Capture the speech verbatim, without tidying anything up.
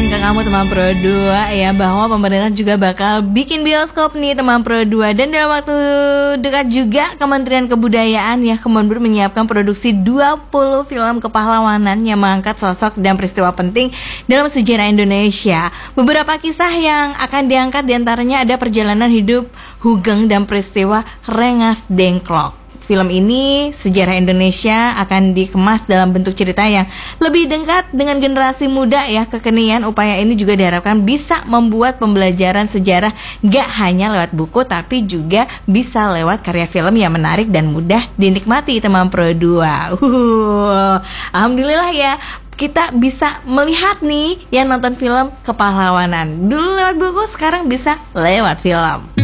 kabarin ke kamu teman Pro dua ya, bahwa pemerintah juga bakal bikin bioskop nih teman Pro dua. Dan dalam waktu dekat juga Kementerian Kebudayaan ya, Kemenbud menyiapkan produksi dua puluh film kepahlawanan yang mengangkat sosok dan peristiwa penting dalam sejarah Indonesia. Beberapa kisah yang akan diangkat diantaranya ada perjalanan hidup Hugeng dan peristiwa Rengas Dengklok. Film ini, sejarah Indonesia, akan dikemas dalam bentuk cerita yang lebih dekat dengan generasi muda ya, kekinian. Upaya ini juga diharapkan bisa membuat pembelajaran sejarah gak hanya lewat buku, tapi juga bisa lewat karya film yang menarik dan mudah dinikmati teman Pro dua. Uh, Alhamdulillah ya, kita bisa melihat nih yang nonton film kepahlawanan. Dulu lewat buku, sekarang bisa lewat film.